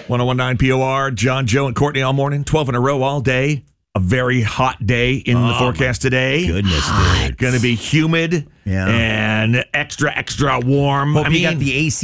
1019 POR, John, Joe, and Courtney all morning, 12 in a row all day. A very hot day in the forecast today. Goodness, dude. Going to be humid and extra warm. Hope you got the AC